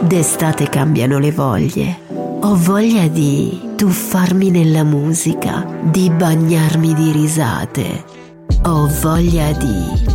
D'estate cambiano le voglie. Ho voglia di tuffarmi nella musica, di bagnarmi di risate. Ho voglia di